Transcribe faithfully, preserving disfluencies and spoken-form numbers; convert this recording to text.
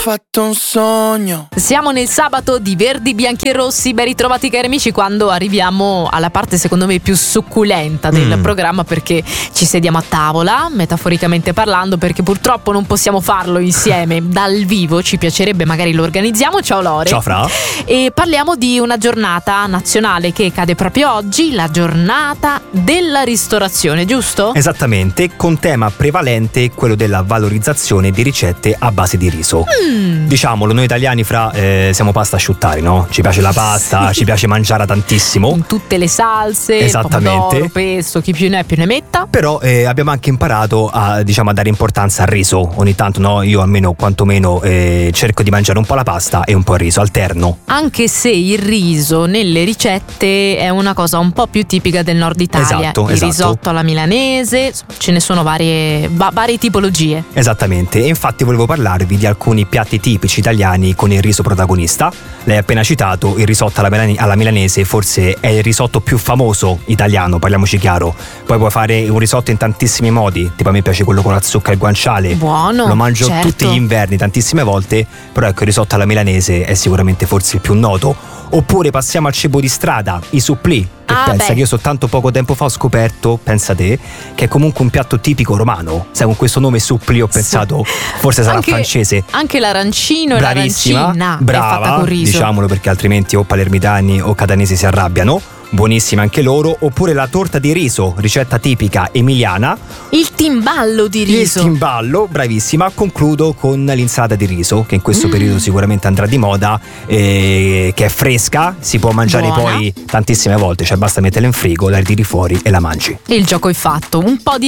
fatto un sogno. Siamo nel sabato di Verdi, Bianchi e Rossi. Ben ritrovati cari amici, quando arriviamo alla parte secondo me più succulenta del Mm. programma, perché ci sediamo a tavola, metaforicamente parlando, perché purtroppo non possiamo farlo insieme dal vivo. Ci piacerebbe, magari lo organizziamo. Ciao Lore. Ciao Fra. E parliamo di una giornata nazionale che cade proprio oggi, la giornata della ristorazione, giusto? Esattamente, con tema prevalente quello della valorizzazione di ricette a base di riso. Mm. Diciamolo, noi italiani Fra eh, siamo pasta asciuttari, no? Ci piace la pasta, Sì. ci piace mangiare tantissimo. In tutte le salse, Esattamente. pomodoro, pesto, chi più ne è più ne metta. Però eh, abbiamo anche imparato a, diciamo, a dare importanza al riso. Ogni tanto, no, io almeno quantomeno eh, cerco di mangiare un po' la pasta e un po' il riso, alterno. Anche se il riso nelle ricette è una cosa un po' più tipica del nord Italia. Esatto, il esatto. risotto alla milanese, ce ne sono varie, va- varie tipologie. Esattamente, e infatti volevo parlarvi di alcuni piatti tipici italiani con il riso protagonista. Lei ha appena citato il risotto alla, milani- alla milanese, forse è il risotto più famoso italiano, parliamoci chiaro. Poi puoi fare un risotto in tantissimi modi, tipo a me piace quello con la zucca e il guanciale. Buono, Lo mangio certo. tutti gli inverni, tantissime volte, però ecco il risotto alla milanese è sicuramente forse il più noto. Oppure passiamo al cibo di strada, i supplì. Che Ah, pensa beh. che io soltanto poco tempo fa ho scoperto, pensa te, che è comunque un piatto tipico romano. Sai, con questo nome supplì ho pensato forse sarà Anche- francese. Anche l'arancino e Bravissima, l'arancina è brava, fatta con riso. diciamolo, perché altrimenti o palermitani o catanesi si arrabbiano. Buonissime anche loro. Oppure la torta di riso, ricetta tipica emiliana. Il timballo di riso. Il timballo, bravissima. Concludo con l'insalata di riso, che in questo Mm. periodo sicuramente andrà di moda, eh, che è fresca, si può mangiare Buona. poi tantissime volte, cioè basta metterla in frigo, la ritiri fuori e la mangi. Il gioco è fatto. Un po' di